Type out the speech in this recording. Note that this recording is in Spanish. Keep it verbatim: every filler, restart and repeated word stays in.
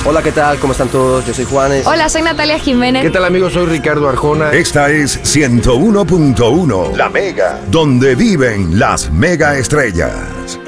Hola, ¿qué tal? ¿Cómo están todos? Yo soy Juanes. Hola, soy Natalia Jiménez. ¿Qué tal, amigos? Soy Ricardo Arjona. Esta es ciento uno punto uno, La Mega, donde viven las mega estrellas.